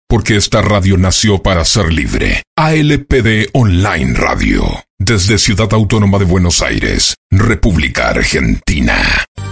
porque esta radio nació para ser libre. ALPD Online Radio, desde Ciudad Autónoma de Buenos Aires, República Argentina.